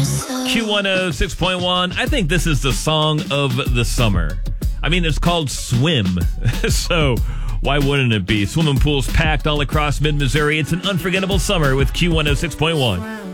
Q106.1. I think this is the song of the summer. I mean, it's called Swim. So why wouldn't it be? Swimming pools packed all across mid-Missouri. It's an unforgettable summer with Q106.1.